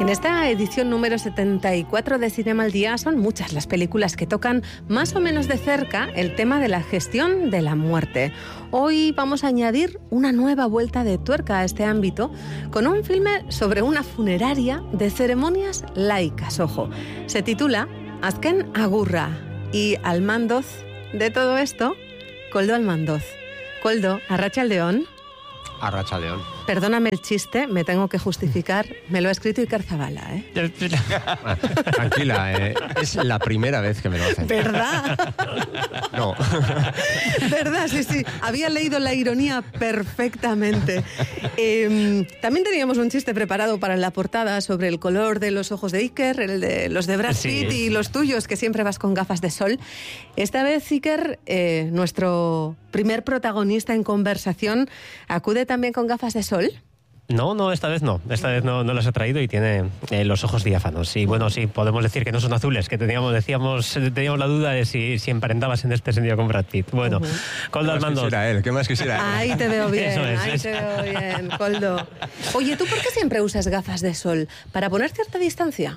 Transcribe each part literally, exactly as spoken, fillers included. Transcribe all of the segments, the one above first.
En esta edición número setenta y cuatro de Cinema al Día son muchas las películas que tocan más o menos de cerca el tema de la gestión de la muerte. Hoy vamos a añadir una nueva vuelta de tuerca a este ámbito con un filme sobre una funeraria de ceremonias laicas. Ojo, se titula Azken Agurra y Almandoz de todo esto, Koldo Almandoz. Koldo, arratsaldeon. Arratsaldeon. Perdóname el chiste, me tengo que justificar. Me lo ha escrito Iker Zabala, ¿eh? Tranquila, eh, es la primera vez que me lo hacen. ¿Verdad? No. ¿Verdad? Sí, sí. Había leído la ironía perfectamente. Eh, también teníamos un chiste preparado para la portada sobre el color de los ojos de Iker, el de los de Brad Pitt sí. Y los tuyos, que siempre vas con gafas de sol. Esta vez, Iker, eh, nuestro primer protagonista en conversación, acude también con gafas de sol. No, no, esta vez no. Esta vez no, no las he traído y tiene eh, los ojos diáfanos. Y bueno, sí, podemos decir que no son azules, que teníamos, decíamos, teníamos la duda de si, si emparentabas en este sentido con Brad Pitt. Bueno, uh-huh. Koldo Almandoz. ¿Qué más quisiera él? ¿Qué más quisiera él? Ahí te veo bien, Eso es, ahí es. te veo bien, Koldo. Oye, ¿tú por qué siempre usas gafas de sol? ¿Para poner cierta distancia?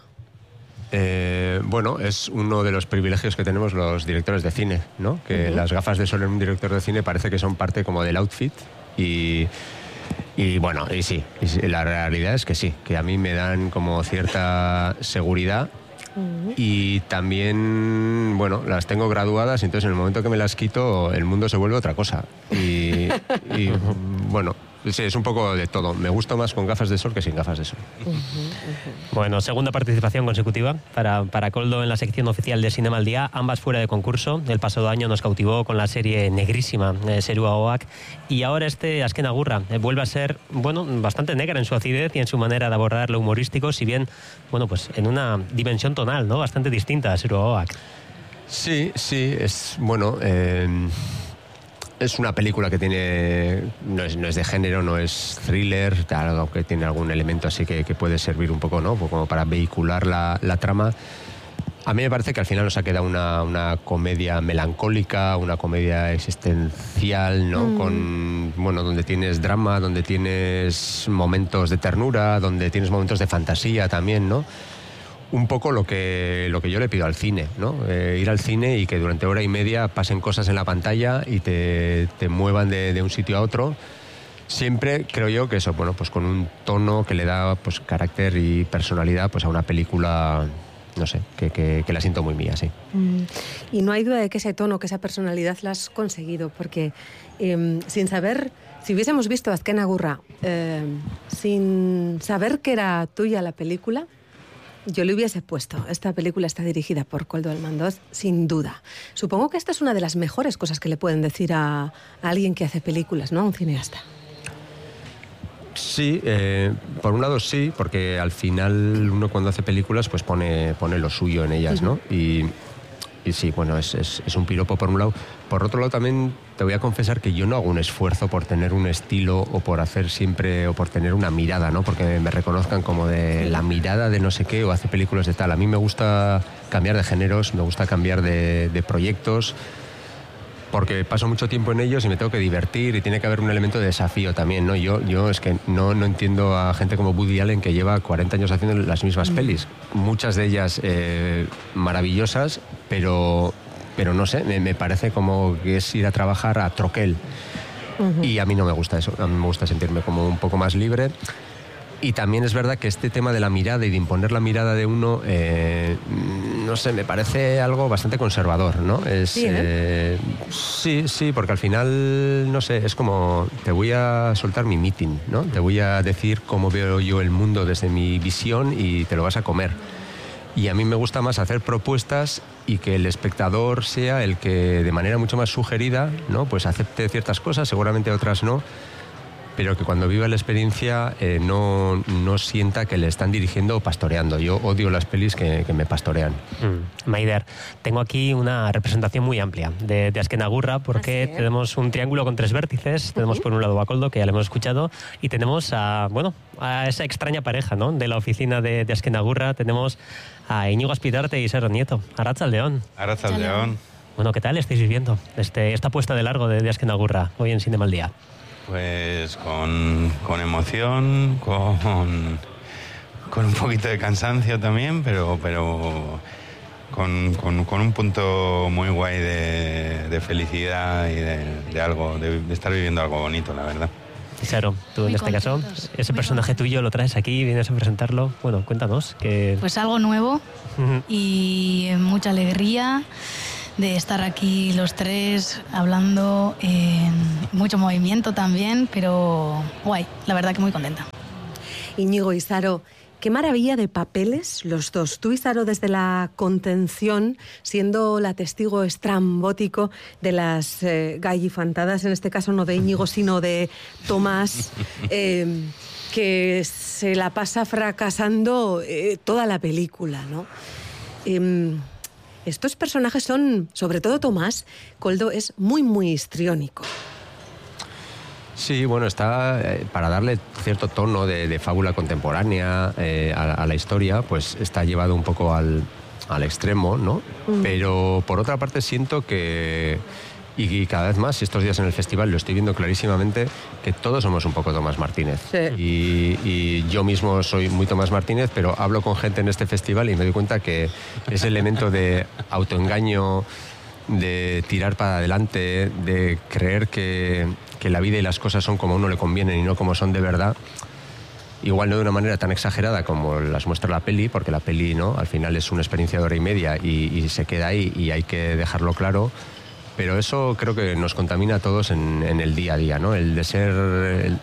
Eh, bueno, es uno de los privilegios que tenemos los directores de cine, ¿no? Que uh-huh. las gafas de sol en un director de cine parece que son parte como del outfit y... Y bueno, y sí, y sí, la realidad es que sí, que a mí me dan como cierta seguridad uh-huh. y también, bueno, las tengo graduadas, entonces en el momento que me las quito el mundo se vuelve otra cosa. Y, y bueno, sí, es un poco de todo. Me gusta más con gafas de sol que sin gafas de sol. Uh-huh, uh-huh. Bueno, segunda participación consecutiva para, para Koldo en la sección oficial de Cinema al Día, ambas fuera de concurso. El pasado año nos cautivó con la serie negrísima eh, Zerua Oak, y ahora este Azken Agurra eh, vuelve a ser, bueno, bastante negra en su acidez y en su manera de abordar lo humorístico, si bien, bueno, pues en una dimensión tonal, ¿no? Bastante distinta a Zerua Oak. Sí, sí, es, bueno... Eh... Es una película que tiene no es, no es de género, no es thriller, tal, aunque tiene algún elemento así que, que puede servir un poco, ¿no? Como para vehicular la, la trama. A mí me parece que al final nos ha quedado una, una comedia melancólica, una comedia existencial, ¿no? Mm. Con, bueno, donde tienes drama, donde tienes momentos de ternura, donde tienes momentos de fantasía también, ¿no? Un poco lo que, lo que yo le pido al cine, ¿no? Eh, ir al cine y que durante hora y media pasen cosas en la pantalla y te, te muevan de, de un sitio a otro. Siempre creo yo que eso, bueno, pues con un tono que le da pues carácter y personalidad pues a una película, no sé, que, que, que la siento muy mía, sí. Mm. Y no hay duda de que ese tono, que esa personalidad la has conseguido, porque eh, sin saber, si hubiésemos visto Azken Agurra, eh, sin saber que era tuya la película, yo le hubiese puesto, esta película está dirigida por Koldo Almandoz, sin duda. Supongo que esta es una de las mejores cosas que le pueden decir a, a alguien que hace películas, ¿no? A un cineasta. Sí, eh, por un lado sí, porque al final uno cuando hace películas pues pone, pone lo suyo en ellas, ¿no? Uh-huh. Y, y sí, bueno, es, es, es un piropo por un lado. Por otro lado también te voy a confesar que yo no hago un esfuerzo por tener un estilo o por hacer siempre, o por tener una mirada, ¿no? Porque me reconozcan como de la mirada de no sé qué o hace películas de tal. A mí me gusta cambiar de géneros, me gusta cambiar de, de proyectos, porque paso mucho tiempo en ellos y me tengo que divertir y tiene que haber un elemento de desafío también, ¿no? Yo, yo es que no, no entiendo a gente como Woody Allen que lleva cuarenta años haciendo las mismas mm. pelis, muchas de ellas eh, maravillosas, pero... pero no sé, me, me parece como que es ir a trabajar a troquel. Uh-huh. Y a mí no me gusta eso, a mí me gusta sentirme como un poco más libre. Y también es verdad que este tema de la mirada y de imponer la mirada de uno, eh, no sé, me parece algo bastante conservador, ¿no? Es, sí, ¿eh? Eh, sí, sí, porque al final, no sé, es como, te voy a soltar mi meeting, ¿no? Te voy a decir cómo veo yo el mundo desde mi visión y te lo vas a comer. Y a mí me gusta más hacer propuestas y que el espectador sea el que de manera mucho más sugerida, ¿no? Pues acepte ciertas cosas, seguramente otras no, pero que cuando viva la experiencia eh, no, no sienta que le están dirigiendo o pastoreando. Yo odio las pelis que, que me pastorean. Mm. Maider, tengo aquí una representación muy amplia de, de Azken Agurra, porque ¿Ah, sí? tenemos un triángulo con tres vértices. Uh-huh. Tenemos por un lado a Koldo, que ya lo hemos escuchado, y tenemos a, bueno, a esa extraña pareja, ¿no? De la oficina de, de Azken Agurra. Tenemos a Íñigo Azpitarte y Sergio Nieto. Arratsaldeon. Arratsaldeon. Bueno, ¿qué tal estáis viviendo este, esta puesta de largo de, de Azken Agurra hoy en Cinema al Día? Pues con, con emoción, con, con un poquito de cansancio también, pero, pero con, con, con un punto muy guay de, de felicidad y de, de algo, de, de estar viviendo algo bonito, la verdad. Isaro, tú muy en este contentos, caso, ese personaje contentos. tuyo lo traes aquí, vienes a presentarlo. Bueno, cuéntanos. Que... Pues algo nuevo uh-huh. y mucha alegría de estar aquí los tres hablando, eh, mucho movimiento también, pero guay, la verdad que muy contenta. Íñigo, Isaro, qué maravilla de papeles los dos. Tú, Isaro, desde la contención, siendo la testigo estrambótico de las eh, gallifantadas, en este caso no de Íñigo, sino de Tomás, eh, que se la pasa fracasando eh, toda la película, ¿no? Eh, estos personajes son, sobre todo Tomás, Koldo es muy, muy histriónico. Sí, bueno, está eh, para darle cierto tono de, de fábula contemporánea eh, a, a la historia, pues está llevado un poco al, al extremo, ¿no? Mm. Pero por otra parte siento que, y, y cada vez más, estos días en el festival lo estoy viendo clarísimamente, que todos somos un poco Tomás Martínez. Sí. Y, y yo mismo soy muy Tomás Martínez, pero hablo con gente en este festival y me doy cuenta que ese elemento de autoengaño, de tirar para adelante, de creer que, que la vida y las cosas son como a uno le convienen y no como son de verdad, igual no de una manera tan exagerada como las muestra la peli, porque la peli, ¿no?, al final es una experiencia de hora y media y, y se queda ahí y hay que dejarlo claro, pero eso creo que nos contamina a todos en, en el día a día, ¿no? El de ser... El,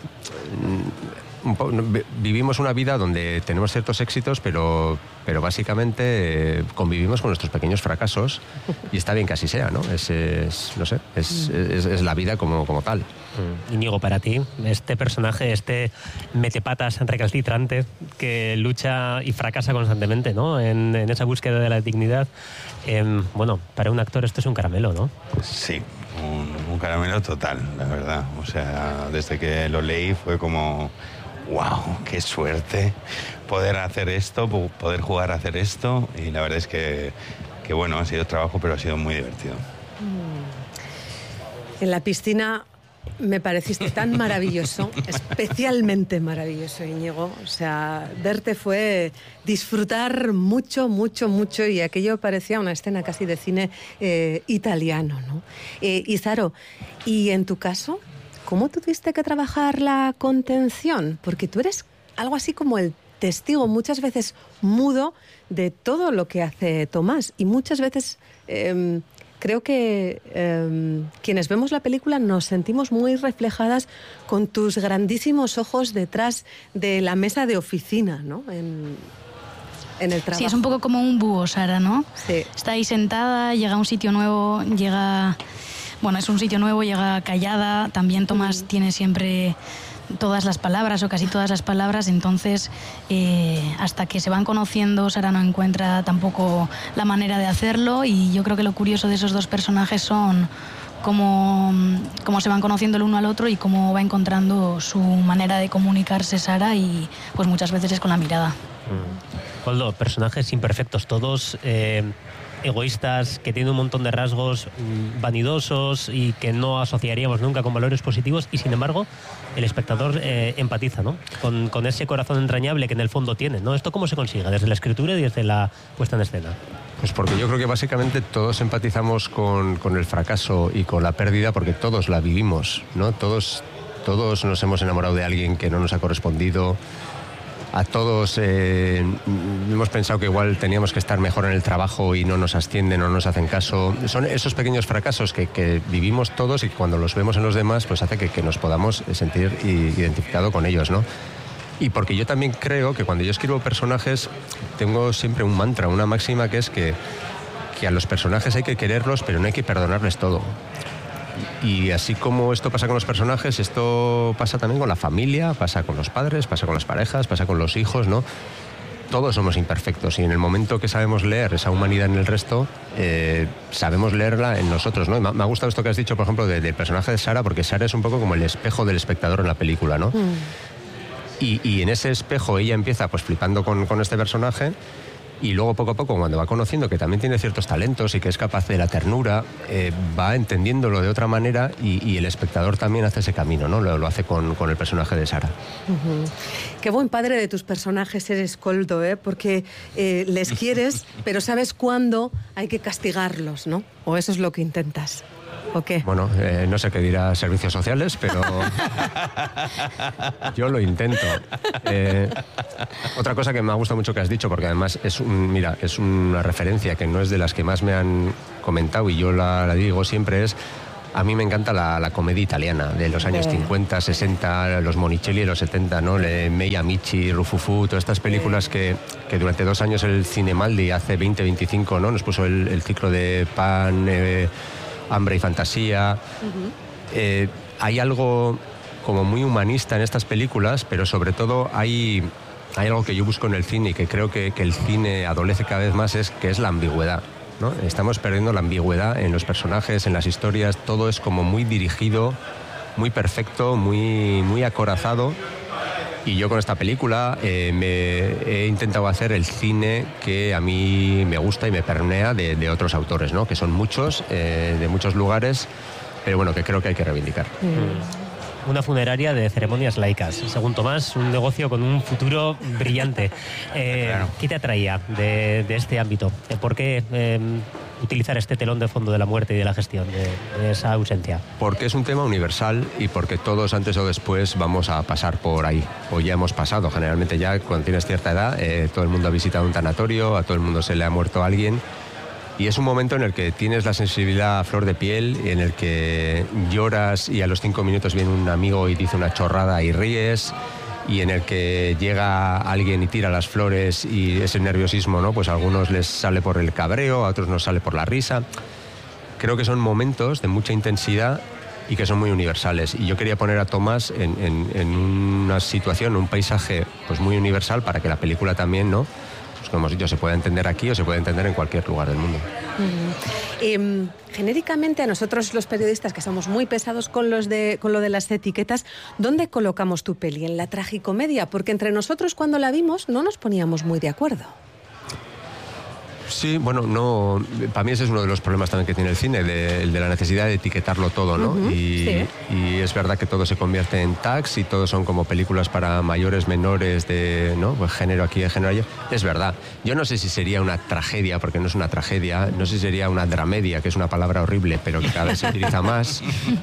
un po, vivimos una vida donde tenemos ciertos éxitos, pero, pero básicamente eh, convivimos con nuestros pequeños fracasos y está bien que así sea, ¿no? Es, es no sé, es, es, es la vida como, como tal. Íñigo, para ti, este personaje, este metepatas recalcitrante que lucha y fracasa constantemente, ¿no?, en, en esa búsqueda de la dignidad, eh, bueno, para un actor esto es un caramelo, ¿no? Sí, un, un caramelo total, la verdad. O sea, desde que lo leí fue como... ¡Wow! ¡Qué suerte poder hacer esto, poder jugar a hacer esto! Y la verdad es que, que bueno, ha sido trabajo, pero ha sido muy divertido. En la piscina me pareciste tan maravilloso, especialmente maravilloso, Íñigo. O sea, verte fue disfrutar mucho, mucho, mucho, y aquello parecía una escena casi de cine eh, italiano, ¿no? Eh, Isaro, ¿y en tu caso? ¿Cómo tuviste que trabajar la contención? Porque tú eres algo así como el testigo, muchas veces mudo, de todo lo que hace Tomás. Y muchas veces eh, creo que eh, quienes vemos la película nos sentimos muy reflejadas con tus grandísimos ojos detrás de la mesa de oficina, ¿no? En, en el trabajo. Sí, es un poco como un búho, Sara, ¿no? Sí. Está ahí sentada, llega a un sitio nuevo, llega... Bueno, es un sitio nuevo, llega callada. También Tomás mm. tiene siempre todas las palabras o casi todas las palabras, entonces eh, hasta que se van conociendo, Sara no encuentra tampoco la manera de hacerlo, y yo creo que lo curioso de esos dos personajes son cómo, cómo se van conociendo el uno al otro y cómo va encontrando su manera de comunicarse Sara, y pues muchas veces es con la mirada. Mm. Koldo, personajes imperfectos todos, eh, egoístas, que tienen un montón de rasgos mmm, vanidosos y que no asociaríamos nunca con valores positivos, y sin embargo el espectador eh, empatiza, ¿no?, con, con ese corazón entrañable que en el fondo tiene, ¿no? ¿Esto cómo se consigue? ¿Desde la escritura y desde la puesta en escena? Pues porque yo creo que básicamente todos empatizamos con, con el fracaso y con la pérdida, porque todos la vivimos, ¿no? Todos, todos nos hemos enamorado de alguien que no nos ha correspondido. A todos eh, hemos pensado que igual teníamos que estar mejor en el trabajo y no nos ascienden o no nos hacen caso. Son esos pequeños fracasos que, que vivimos todos y que cuando los vemos en los demás pues hace que, que nos podamos sentir identificados con ellos, ¿no? Y porque yo también creo que cuando yo escribo personajes tengo siempre un mantra, una máxima, que es que, que a los personajes hay que quererlos, pero no hay que perdonarles todo. Y así como esto pasa con los personajes, esto pasa también con la familia, pasa con los padres, pasa con las parejas, pasa con los hijos, ¿no? Todos somos imperfectos, y en el momento que sabemos leer esa humanidad en el resto, eh, sabemos leerla en nosotros, ¿no? Y me ha gustado esto que has dicho, por ejemplo, de, del personaje de Sara, porque Sara es un poco como el espejo del espectador en la película, ¿no? Mm. Y, y en ese espejo ella empieza pues flipando con, con este personaje, Y luego poco a poco, cuando va conociendo que también tiene ciertos talentos y que es capaz de la ternura, eh, va entendiéndolo de otra manera y, y el espectador también hace ese camino, ¿no? Lo, lo hace con, con el personaje de Sara. Uh-huh. Qué buen padre de tus personajes eres, Koldo, ¿eh? Porque eh, les quieres, pero sabes cuándo hay que castigarlos, ¿no? O eso es lo que intentas. ¿O qué? Bueno, eh, no sé qué dirá servicios sociales, pero yo lo intento. Eh, otra cosa que me ha gustado mucho que has dicho, porque además es un, mira, es una referencia que no es de las que más me han comentado y yo la, la digo siempre, es a mí me encanta la, la comedia italiana de los años sí. cincuenta, sesenta, los Monicelli de los setenta, ¿no? Le, Mei Amici, Rufufu, todas estas películas que, que durante dos años el Cinemaldi, hace veinte, veinticinco, ¿no? Nos puso el, el ciclo de Pan, eh, Hambre y Fantasía. Uh-huh. Eh, hay algo como muy humanista en estas películas, pero sobre todo hay, hay algo que yo busco en el cine y que creo que, que el cine adolece cada vez más, es que es la ambigüedad, ¿no? Estamos perdiendo la ambigüedad en los personajes, en las historias, todo es como muy dirigido, muy perfecto, muy, muy acorazado. Y yo con esta película eh, me he intentado hacer el cine que a mí me gusta y me pernea de, de otros autores, ¿no? Que son muchos, eh, de muchos lugares, pero bueno, que creo que hay que reivindicar. Mm. Una funeraria de ceremonias laicas. Según Tomás, un negocio con un futuro brillante. Eh, claro. ¿Qué te atraía de, de este ámbito? ¿Por qué eh, utilizar este telón de fondo de la muerte y de la gestión de, de esa ausencia? Porque es un tema universal y porque todos antes o después vamos a pasar por ahí. O ya hemos pasado. Generalmente ya cuando tienes cierta edad, eh, todo el mundo ha visitado un tanatorio, a todo el mundo se le ha muerto alguien. Y es un momento en el que tienes la sensibilidad a flor de piel, en el que lloras y a los cinco minutos viene un amigo y dice una chorrada y ríes, y en el que llega alguien y tira las flores y ese nerviosismo, ¿no? Pues a algunos les sale por el cabreo, a otros nos sale por la risa. Creo que son momentos de mucha intensidad y que son muy universales. Y yo quería poner a Tomás en, en, en una situación, un paisaje pues muy universal para que la película también, ¿no? Como hemos dicho, se puede entender aquí o se puede entender en cualquier lugar del mundo. Uh-huh. Eh, genéricamente, a nosotros los periodistas, que somos muy pesados con, los de, con lo de las etiquetas, ¿dónde colocamos tu peli? ¿En la tragicomedia? Porque entre nosotros, cuando la vimos, no nos poníamos muy de acuerdo. Sí, bueno, no, para mí ese es uno de los problemas también que tiene el cine, de, el de la necesidad de etiquetarlo todo, ¿no? Uh-huh, y, sí. y es verdad que todo se convierte en tags y todos son como películas para mayores, menores, de, ¿no? Pues género aquí, de género allá. Es verdad. Yo no sé si sería una tragedia, porque no es una tragedia, no sé si sería una dramedia, que es una palabra horrible, pero que cada vez se utiliza más.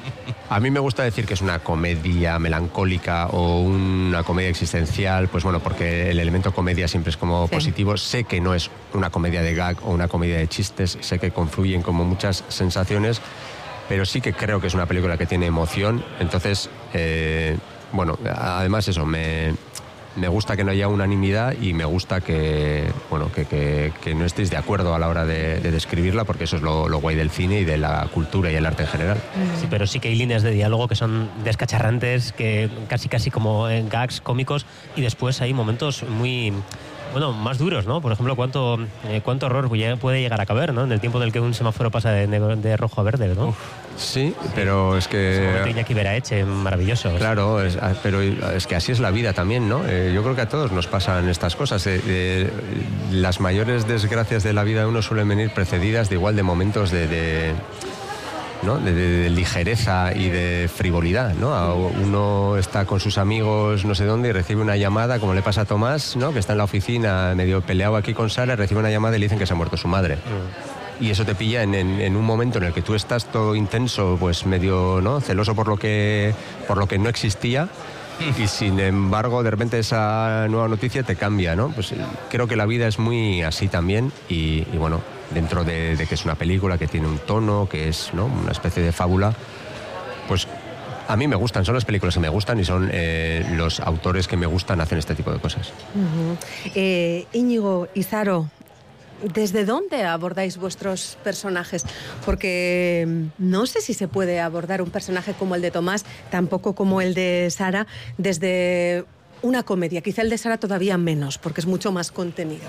A mí me gusta decir que es una comedia melancólica o una comedia existencial, pues bueno, porque el elemento comedia siempre es como sí. positivo. Sé que no es una comedia de gag o una comedia de chistes, sé que confluyen como muchas sensaciones, pero sí que creo que es una película que tiene emoción. Entonces, eh, bueno, además eso, me, me gusta que no haya unanimidad y me gusta que, bueno, que, que, que no estéis de acuerdo a la hora de, de describirla, porque eso es lo, lo guay del cine y de la cultura y el arte en general. Sí, pero sí que hay líneas de diálogo que son descacharrantes, que casi casi como en gags cómicos, y después hay momentos muy... Bueno, más duros, ¿no? Por ejemplo, ¿cuánto, eh, cuánto horror puede llegar a caber, ¿no? En el tiempo en el que un semáforo pasa de, de rojo a verde, ¿no? Uf, sí, pero es que... Es Iñaki Beraetxe, maravilloso. Claro, es, pero es que así es la vida también, ¿no? Eh, yo creo que a todos nos pasan estas cosas. Eh, eh, las mayores desgracias de la vida de uno suelen venir precedidas de igual de momentos de... de ¿no? De, de, de ligereza y de frivolidad, ¿no? Uno está con sus amigos no sé dónde y recibe una llamada, como le pasa a Tomás, ¿no? Que está en la oficina medio peleado aquí con Sara, recibe una llamada y le dicen que se ha muerto su madre. Mm. Y eso te pilla en, en, en un momento en el que tú estás todo intenso, pues medio, ¿no? Celoso por lo que, por lo que no existía. Y sin embargo, de repente esa nueva noticia te cambia, ¿no? Pues creo que la vida es muy así también y, y bueno, dentro de, de que es una película que tiene un tono, que es, ¿no? Una especie de fábula, pues a mí me gustan, son las películas que me gustan y son eh, los autores que me gustan hacen este tipo de cosas. Uh-huh. eh, Íñigo y Zaro, ¿desde dónde abordáis vuestros personajes? Porque no sé si se puede abordar un personaje como el de Tomás, tampoco como el de Sara, desde una comedia. Quizá el de Sara todavía menos, porque es mucho más contenido.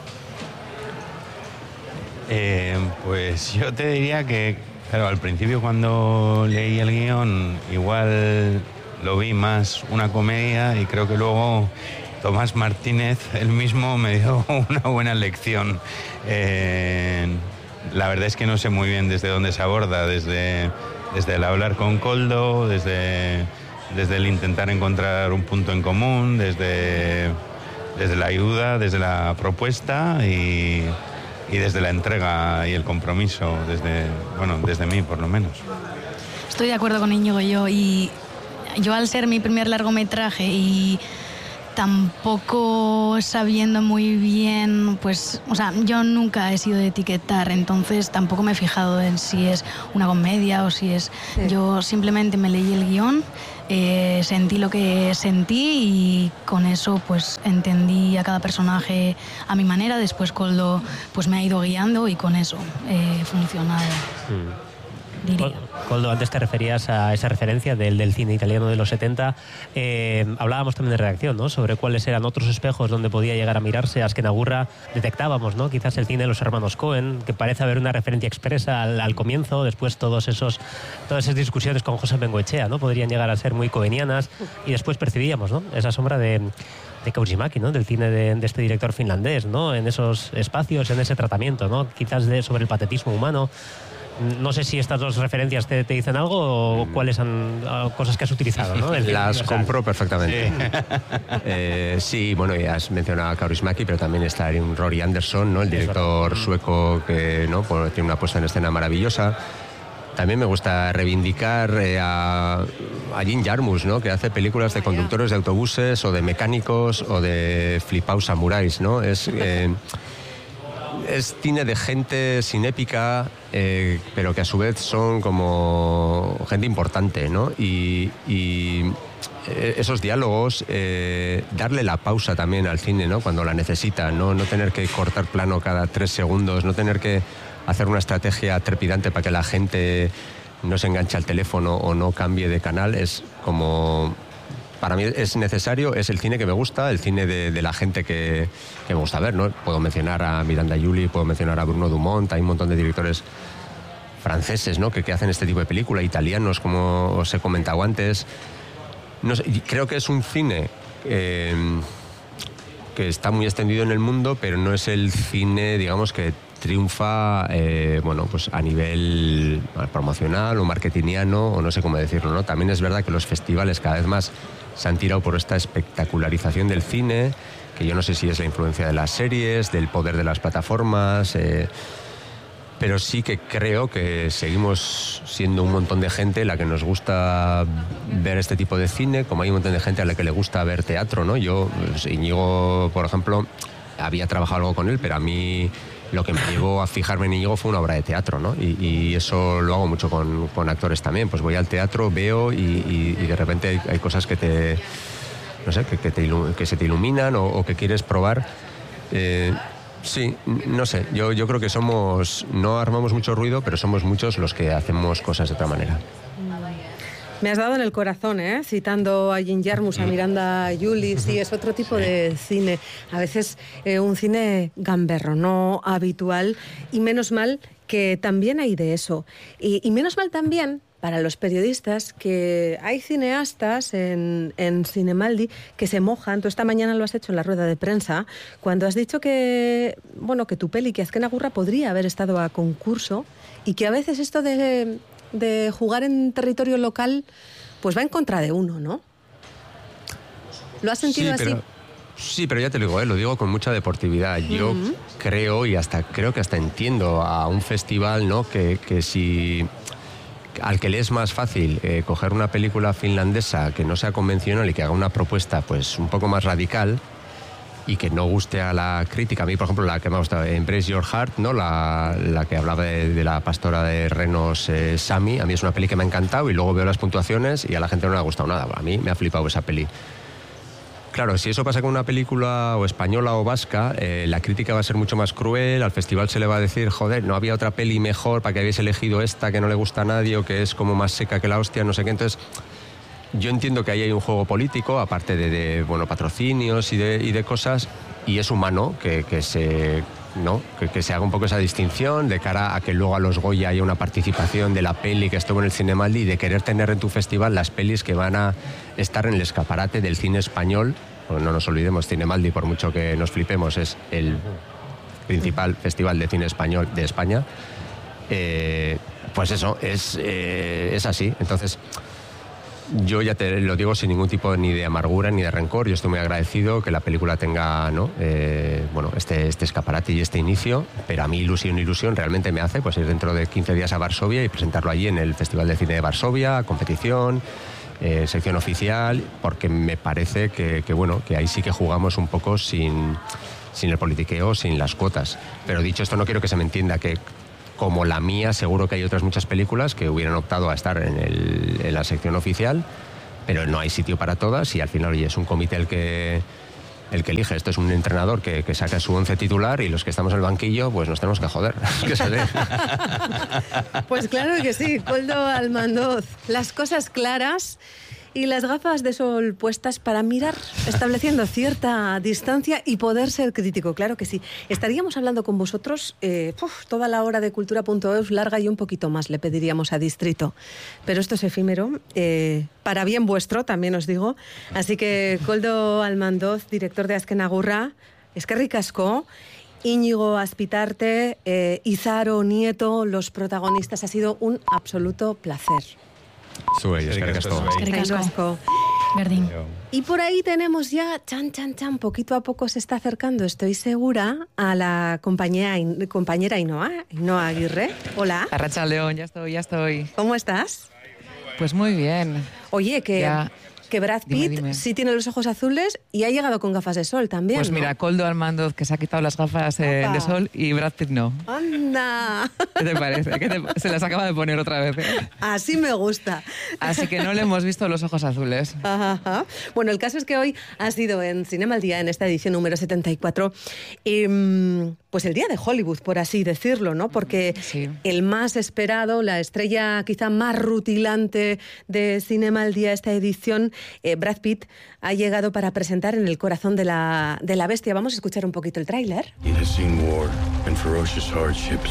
Eh, pues yo te diría que, claro, al principio cuando leí el guión igual lo vi más una comedia y creo que luego Tomás Martínez, él mismo me dio una buena lección. Eh, la verdad es que no sé muy bien desde dónde se aborda, desde, desde el hablar con Koldo, desde, desde el intentar encontrar un punto en común, desde, desde la ayuda, desde la propuesta y, y desde la entrega y el compromiso, desde, bueno, desde mí por lo menos. Estoy de acuerdo con Íñigo yo, y yo al ser mi primer largometraje y tampoco sabiendo muy bien, pues, o sea, yo nunca he sido de etiquetar, entonces tampoco me he fijado en si es una comedia o si es... Sí. Yo simplemente me leí el guión, eh, sentí lo que sentí y con eso pues entendí a cada personaje a mi manera. Después Koldo pues me ha ido guiando y con eso he funcionado. Mm. Diría. Koldo, antes te referías a esa referencia del, del cine italiano de los setenta. Eh, hablábamos también de redacción, ¿no? Sobre cuáles eran otros espejos donde podía llegar a mirarse Azken Agurra. Detectábamos, ¿no? Quizás el cine de los hermanos Cohen, que parece haber una referencia expresa al, al comienzo. Después todos esos, todas esas discusiones con José Bengoechea, ¿no? Podrían llegar a ser muy cohenianas. Y después percibíamos, ¿no? Esa sombra de... de Kaurismäki, ¿no? Del cine de, de este director finlandés, ¿no? En esos espacios, en ese tratamiento, ¿no? Quizás de, sobre el patetismo humano. No sé si estas dos referencias te, te dicen algo o cuáles son cosas que has utilizado, ¿no? Las compro perfectamente. Sí. eh, sí, bueno, ya has mencionado a Kaurismäki, pero también está un Rory Andersson, ¿no? El director sueco que, ¿no? Pues tiene una puesta en escena maravillosa. También me gusta reivindicar eh, a, a Jim Jarmusch, ¿no? Que hace películas de conductores de autobuses o de mecánicos o de flipaos samuráis, ¿no? Es... Eh, Es cine de gente sin épica, eh, pero que a su vez son como gente importante, ¿no? Y, y esos diálogos, eh, darle la pausa también al cine, ¿no? Cuando la necesita, ¿no? No tener que cortar plano cada tres segundos, no tener que hacer una estrategia trepidante para que la gente no se enganche al teléfono o no cambie de canal, es como... Para mí es necesario, es el cine que me gusta, el cine de, de la gente que, que me gusta ver, ¿no? Puedo mencionar a Miranda Julie, puedo mencionar a Bruno Dumont, hay un montón de directores franceses, ¿no? que, que hacen este tipo de película, italianos, como os he comentado antes. No sé, creo que es un cine eh, que está muy extendido en el mundo, pero no es el cine, digamos, que triunfa eh, bueno, pues a nivel promocional o marketingiano, o no sé cómo decirlo, ¿no? También es verdad que los festivales cada vez más se han tirado por esta espectacularización del cine, que yo no sé si es la influencia de las series, del poder de las plataformas, eh, pero sí que creo que seguimos siendo un montón de gente la que nos gusta ver este tipo de cine, como hay un montón de gente a la que le gusta ver teatro, ¿no? Yo, pues, Íñigo, por ejemplo, había trabajado algo con él, pero a mí lo que me llevó a fijarme en Íñigo fue una obra de teatro, ¿no? Y, y eso lo hago mucho con, con actores también. Pues voy al teatro, veo y, y, y de repente hay, hay cosas que te, no sé, que, que, te, que se te iluminan o, o que quieres probar. Eh, sí, no sé. Yo, yo creo que somos, no armamos mucho ruido, pero somos muchos los que hacemos cosas de otra manera. Me has dado en el corazón, ¿eh? Citando a Jim Jarmusch, a Miranda Julie, sí, es otro tipo sí. de cine. A veces eh, un cine gamberro, no habitual, y menos mal que también hay de eso. Y, y menos mal también para los periodistas que hay cineastas en, en Cinemaldi que se mojan. Tú esta mañana lo has hecho en la rueda de prensa, cuando has dicho que, bueno, que tu peli, que Azken Agurra, podría haber estado a concurso y que a veces esto de... de jugar en territorio local, pues va en contra de uno, ¿no? ¿Lo has sentido sí, así? Pero, sí, pero ya te lo digo, ¿eh? Lo digo con mucha deportividad. Yo uh-huh. creo y hasta creo que hasta entiendo a un festival, ¿no? Que, que si al que le es más fácil eh, coger una película finlandesa que no sea convencional y que haga una propuesta pues un poco más radical y que no guste a la crítica. A mí, por ejemplo, la que me ha gustado, Embrace Your Heart, ¿no? la, la que hablaba de, de la pastora de renos eh, Sami, a mí es una peli que me ha encantado y luego veo las puntuaciones y a la gente no le ha gustado nada. A mí me ha flipado esa peli. Claro, si eso pasa con una película o española o vasca, eh, la crítica va a ser mucho más cruel, al festival se le va a decir, joder, no había otra peli mejor para que habéis elegido esta que no le gusta a nadie o que es como más seca que la hostia, no sé qué. Entonces, yo entiendo que ahí hay un juego político, aparte de, de bueno, patrocinios y de, y de cosas, y es humano que, que, se, ¿no? que, que se haga un poco esa distinción de cara a que luego a los Goya haya una participación de la peli que estuvo en el Cinemaldi y de querer tener en tu festival las pelis que van a estar en el escaparate del cine español no nos olvidemos, Cinemaldi, por mucho que nos flipemos, es el principal festival de cine español de España. Eh, pues eso, es, eh, es así. Entonces, yo ya te lo digo sin ningún tipo ni de amargura ni de rencor. Yo estoy muy agradecido que la película tenga, ¿no? eh, bueno, este, este escaparate y este inicio, pero a mí ilusión, ilusión realmente me hace pues ir dentro de quince días a Varsovia y presentarlo allí en el Festival de Cine de Varsovia, competición, eh, sección oficial, porque me parece que, que, bueno, que ahí sí que jugamos un poco sin, sin el politiqueo, sin las cuotas. Pero dicho esto, no quiero que se me entienda que, como la mía, seguro que hay otras muchas películas que hubieran optado a estar en, el, en la sección oficial, pero no hay sitio para todas y al final, oye, es un comité el que, el que elige. Esto es un entrenador que, que saca su once titular y los que estamos en el banquillo, pues nos tenemos que joder. Que se dé. Pues claro que sí, Koldo Almandoz. Las cosas claras y las gafas de sol puestas para mirar, estableciendo cierta distancia y poder ser crítico, claro que sí. Estaríamos hablando con vosotros eh, uf, toda la hora de cultura punto eus larga y un poquito más le pediríamos a Distrito. Pero esto es efímero, eh, para bien vuestro, también os digo. Así que Koldo Almandoz, director de Azken Agurra, eskerrik asko. Íñigo Azpitarte, eh, Izaro Nieto, los protagonistas. Ha sido un absoluto placer. Zuei, eskerrik asko. Eskerrik asko. Berdin. Y por ahí tenemos ya, chan, chan, chan, poquito a poco se está acercando, estoy segura, a la compañera, compañera Ainhoa, Ainhoa Aguirre. Hola. Arratsaldeon, ya estoy, ya estoy. ¿Cómo estás? Pues muy bien. Oye, que... Ya. Que Brad Pitt Dime, dime. sí tiene los ojos azules y ha llegado con gafas de sol también, Pues ¿no? mira, Koldo Almandoz, que se ha quitado las gafas eh, de sol, y Brad Pitt no. ¡Anda! ¿Qué te parece? ¿Qué te- Se las acaba de poner otra vez. ¿eh? Así me gusta. Así que no le hemos visto los ojos azules. Ajá, ajá. Bueno, el caso es que hoy ha sido en Cinema al Día, en esta edición número setenta y cuatro, eh, pues el día de Hollywood, por así decirlo, ¿no? Porque Sí. el más esperado, la estrella quizá más rutilante de Cinema al Día, esta edición, eh, Brad Pitt, ha llegado para presentar En el corazón de la, de la bestia. Vamos a escuchar un poquito el tráiler. He has seen war and ferocious hardships.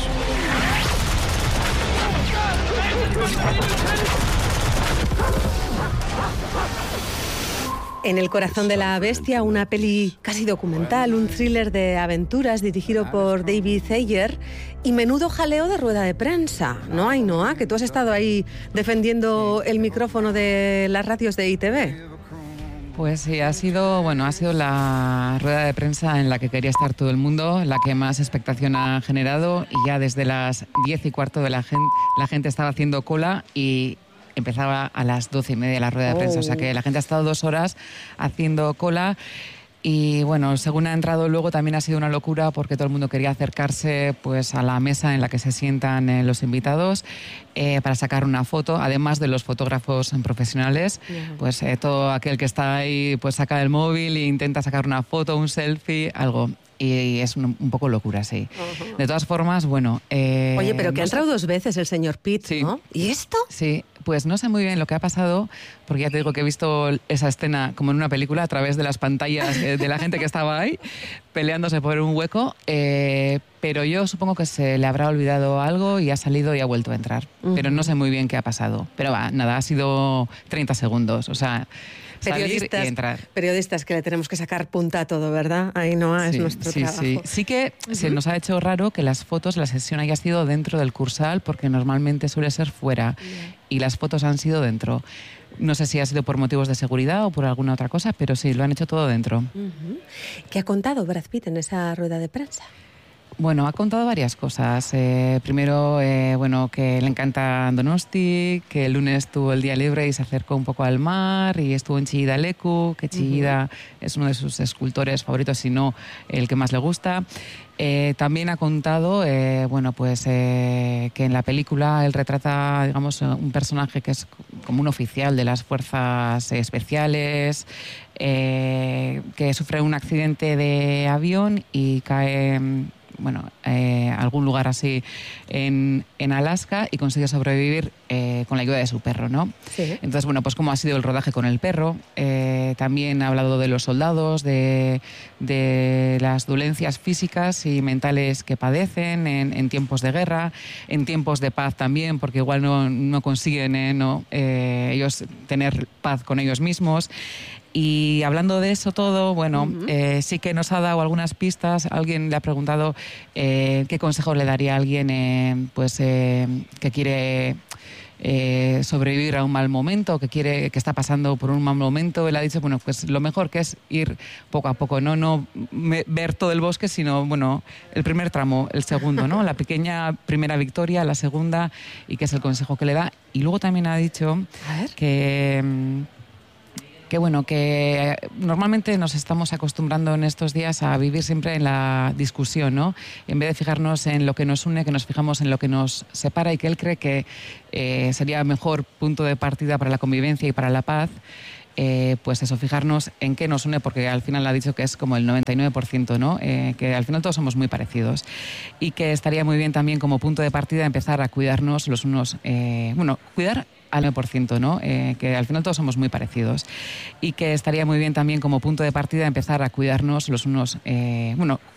En el corazón de la bestia, una peli casi documental, un thriller de aventuras dirigido por David Ayer y menudo jaleo de rueda de prensa, ¿no, Ainhoa? Que tú has estado ahí defendiendo el micrófono de las radios de I T V. Pues sí, ha sido, bueno, ha sido la rueda de prensa en la que quería estar todo el mundo, la que más expectación ha generado, y ya desde las diez y cuarto de la gente, la gente estaba haciendo cola y empezaba a las doce y media la rueda de prensa. Oh. O sea que la gente ha estado dos horas haciendo cola. Y bueno, según ha entrado luego también ha sido una locura porque todo el mundo quería acercarse pues a la mesa en la que se sientan eh, los invitados eh, para sacar una foto, además de los fotógrafos profesionales. Yeah. Pues eh, todo aquel que está ahí pues saca el móvil e intenta sacar una foto, un selfie, algo. Y es un, un poco locura, sí. Uh-huh. De todas formas, bueno... eh, Oye, pero que no ha sé- entrado dos veces el señor Pitt, Sí. ¿no? ¿Y esto? Sí, pues no sé muy bien lo que ha pasado, porque ya te digo que he visto esa escena como en una película a través de las pantallas eh, de la gente que estaba ahí, peleándose por un hueco, eh, pero yo supongo que se le habrá olvidado algo y ha salido y ha vuelto a entrar. Pero no sé muy bien qué ha pasado. Pero va, nada, ha sido treinta segundos, o sea, salir y Periodistas, entrar. periodistas que le tenemos que sacar punta a todo, ¿verdad? Ainhoa, es Sí, nuestro sí, trabajo. sí. Sí que se nos ha hecho raro que las fotos, la sesión haya sido dentro del Cursal, porque normalmente suele ser fuera, y las fotos han sido dentro. No sé si ha sido por motivos de seguridad o por alguna otra cosa, pero sí, lo han hecho todo dentro. Ujú. ¿Qué ha contado Brad Pitt en esa rueda de prensa? Bueno, ha contado varias cosas. Eh, primero, eh, bueno, que le encanta Donosti, que el lunes tuvo el día libre y se acercó un poco al mar y estuvo en Chillida Leku, que Chillida es uno de sus escultores favoritos, si no el que más le gusta. Eh, también ha contado, eh, bueno, pues eh, que en la película él retrata, digamos, un personaje que es como un oficial de las fuerzas especiales, eh, que sufre un accidente de avión y cae, bueno, eh, a algún lugar así en, en Alaska y consigue sobrevivir eh, con la ayuda de su perro, ¿no? Sí. Entonces, bueno, pues cómo ha sido el rodaje con el perro. Eh, también ha hablado de los soldados, de, de las dolencias físicas y mentales que padecen en, en tiempos de guerra, en tiempos de paz también, porque igual no, no consiguen eh, no, eh, ellos tener paz con ellos mismos. Y hablando de eso todo, bueno, uh-huh. eh, sí que nos ha dado algunas pistas. Alguien le ha preguntado eh, qué consejo le daría a alguien eh, pues, eh, que quiere eh, sobrevivir a un mal momento, que quiere, que está pasando por un mal momento. Él ha dicho, bueno, pues lo mejor que es ir poco a poco, no, no me, ver todo el bosque, sino, bueno, el primer tramo, el segundo, ¿no? La pequeña primera victoria, la segunda, y que es el consejo que le da. Y luego también ha dicho que... que bueno, que normalmente nos estamos acostumbrando en estos días a vivir siempre en la discusión, ¿no? En vez de fijarnos en lo que nos une, que nos fijamos en lo que nos separa, y que él cree que eh, sería mejor punto de partida para la convivencia y para la paz. Eh, pues eso, fijarnos en qué nos une, porque al final ha dicho que es como el noventa y nueve por ciento, ¿no? Eh, que al final todos somos muy parecidos, y que estaría muy bien también como punto de partida empezar a cuidarnos los unos, eh, bueno, cuidar al nueve por ciento, ¿no? Eh, que al final todos somos muy parecidos, y que estaría muy bien también como punto de partida empezar a cuidarnos los unos, eh, bueno,